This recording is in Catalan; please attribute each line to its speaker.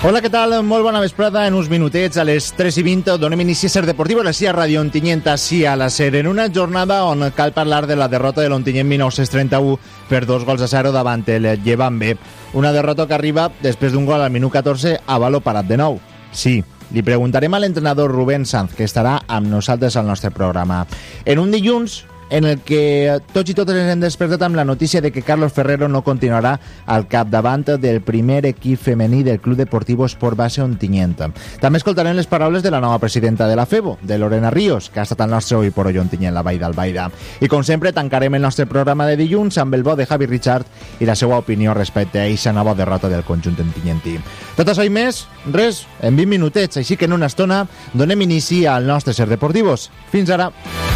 Speaker 1: Hola, què tal? Molt bona vesprada. En uns minutets, a les 3:20, donem inici a Ser Deportivo, la Sia Ràdio Ontinyent, així a la SER, en una jornada on cal parlar de la derrota de l'Ontinyent 1931 per 2-0 davant el Llevant B. Una derrota que arriba després d'un gol al minut 14 a baló parat de nou. Sí, li preguntarem a l'entrenador Rubén Sanz, que estarà amb nosaltres al nostre programa. En un dilluns en el que tots i totes ens hem despertat amb la notícia de que Carlos Ferrero no continuarà al capdavant del primer equip femení del Club Deportivo Esport Base Ontinyent. També escoltarem les paraules de la nova presidenta de la FEBO, de Lorena Ríos, que ha estat al nostre Oi por Hoy Ontinyent, la Vall d'Albaida. I com sempre, tancarem el nostre programa de dilluns amb el bo de Javi Richard i la seva opinió respecte a aquesta nova derrota del conjunt ontinyentí. Tot això i més, res, en 20 minutets, així que en una estona donem inici al nostre Ser Deportivos. Fins ara!